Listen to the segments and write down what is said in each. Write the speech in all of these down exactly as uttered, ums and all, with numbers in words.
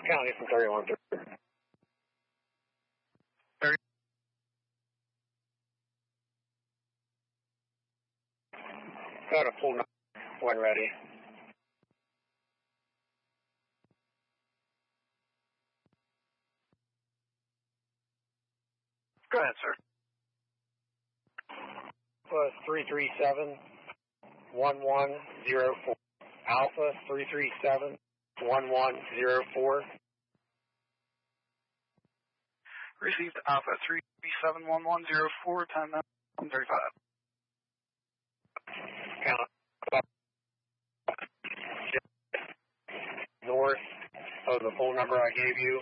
County from thirty-one thirty. thirty. Got a full number when ready. Go ahead, sir. Plus three three seven, one one zero four. Alpha three three seven, one one zero four. Received Alpha three three seven one one zero four, time now one thirty-five. Count. North of the phone number I gave you.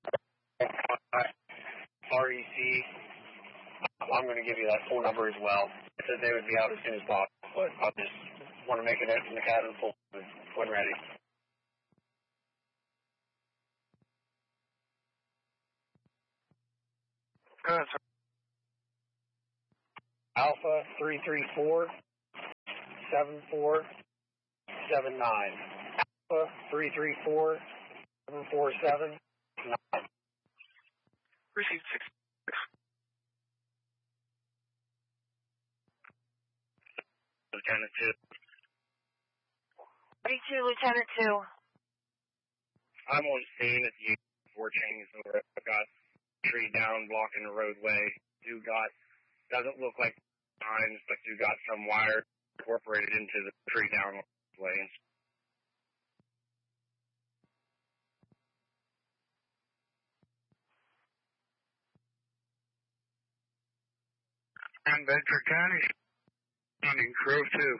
R E C. I'm going to give you that phone number as well. It said they would be out as soon as possible, but I just want to make it in the cabin full when ready. Go ahead, sir. Alpha three three four, seven four seven nine. Alpha three three four, seven four seven nine. Received six. Lieutenant two. thirty-two, Lieutenant two. I'm on scene at the four chains over. I've got a tree down blocking the roadway. Do got, doesn't look like signs, but do got some wire incorporated into the tree down lanes. And Bedford County, running Grove two.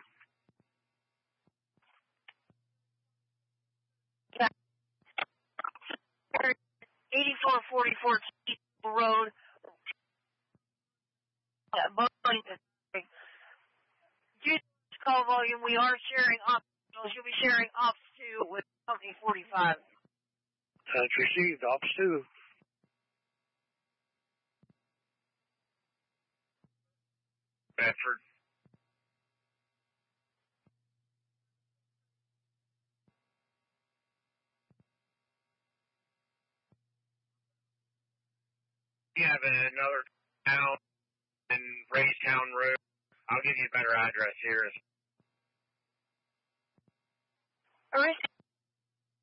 eighty-four forty-four Road. Due to call volume, we are sharing ops. You'll be sharing ops two with Company forty-five. That's received, ops two. Bedford. You have another town in Raystown Road. I'll give you a better address here. All right.